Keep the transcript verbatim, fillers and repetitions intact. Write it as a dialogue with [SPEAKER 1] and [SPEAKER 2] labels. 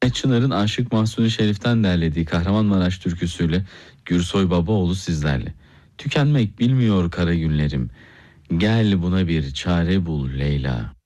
[SPEAKER 1] Çınar'ın Aşık Mahsuni Şerif'ten derlediği Kahramanmaraş türküsüyle Gürsoy Babaoğlu sizlerle. Tükenmek bilmiyor kara günlerim. Gel buna bir çare bul Leyla.